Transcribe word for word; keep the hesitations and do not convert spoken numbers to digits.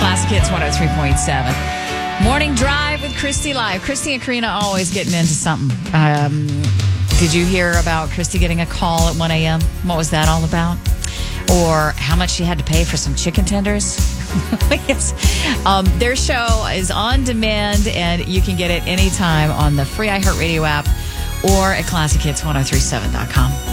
Classic Hits one oh three point seven. Morning Drive with Christy Live. Christy and Karina always getting into something. Um, did you hear about Christy getting a call at one a.m.? What was that all about? Or how much she had to pay for some chicken tenders? Yes. Um, their show is on demand, and you can get it anytime on the free iHeartRadio app or at classic hits ten thirty-seven dot com.